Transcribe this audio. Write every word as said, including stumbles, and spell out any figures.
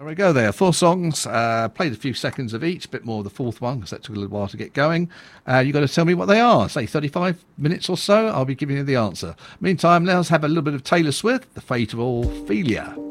we go there. Four songs. Uh, played a few seconds of each, a bit more of the fourth one because that took a little while to get going. Uh, you got to tell me what they are. Say thirty-five minutes or so. I'll be giving you the answer. Meantime, let's have a little bit of Taylor Swift, The Fate of Ophelia.